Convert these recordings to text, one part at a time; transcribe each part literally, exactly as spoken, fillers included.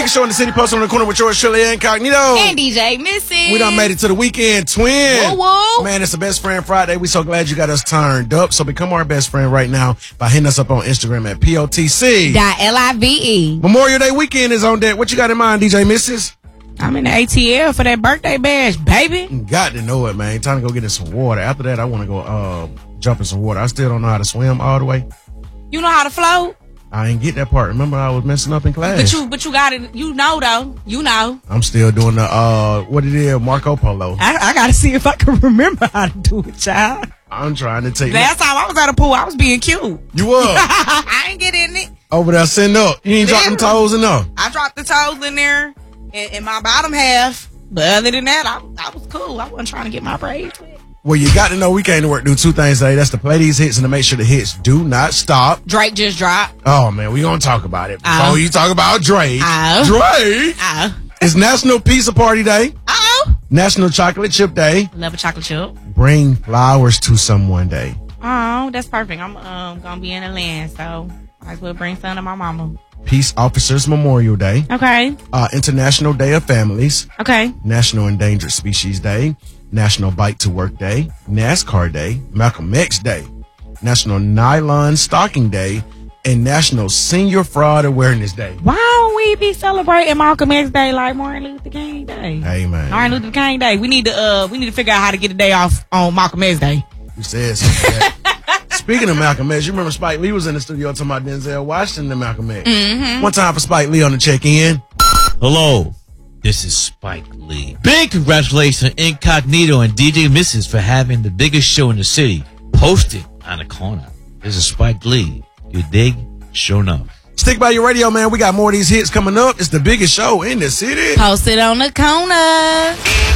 biggest show in the city, posted on the corner with yours, Shirley Incognito. And D J Missy. We done made it to the weekend, twin. Whoa, whoa. Man, it's a Best Friend Friday. We so glad you got us turned up. So become our best friend right now by hitting us up on Instagram at P O T C. Dot L I V E. Memorial Day weekend is on deck. What you got in mind, D J Missus? I'm in the A T L for that birthday bash, baby. Got to know it, man. Time to go get in some water. After that, I want to go uh, jump in some water. I still don't know how to swim all the way. You know how to float? I ain't get that part. Remember, I was messing up in class. But you, but you got it. You know though. You know. I'm still doing the uh, what it is, Marco Polo. I, I got to see if I can remember how to do it, child. I'm trying to take. Last time I was at a pool, I was being cute. You was. I ain't get in it. Over there, sitting up. You ain't dropping toes enough. I dropped the toes in there in, in my bottom half. But other than that, I, I was cool. I wasn't trying to get my braids wet. Well, you got to know we came to work do two things today. That's to play these hits and to make sure the hits do not stop. Drake just dropped. Oh, man, we going to talk about it. Before Oh. you talk about Drake. Oh. Drake. Oh. It's National Pizza Party Day. Oh. National Chocolate Chip Day. Love a chocolate chip. Bring flowers to someone day. Oh, that's perfect. I'm um, going to be in the land, so might as well bring some to my mama. Peace Officers Memorial Day. Okay. Uh, International Day of Families. Okay. National Endangered Species Day. National Bike to Work Day. NASCAR Day. Malcolm X Day. National Nylon Stocking Day. And National Senior Fraud Awareness Day. Why don't we be celebrating Malcolm X Day like Martin Luther King Day? Hey, man. Martin Luther King Day. We need to uh we need to figure out how to get a day off on Malcolm X Day. You said something like that. Speaking of Malcolm X, you remember Spike Lee was in the studio talking about Denzel Washington and Malcolm X. Mm-hmm. One time for Spike Lee on the check-in. Hello, this is Spike Lee. Big congratulations to Incognito and D J Missus for having the biggest show in the city posted on the corner. This is Spike Lee. You dig? Sure enough. Stick by your radio, man. We got more of these hits coming up. It's the biggest show in the city. Posted on the corner.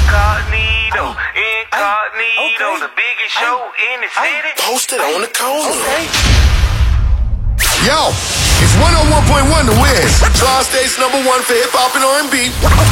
Incognito, Incognito, the biggest show in the city. Posted on the corner. Yo, it's one oh one point one The Wiz, Tri-State's number one for hip hop and R and B.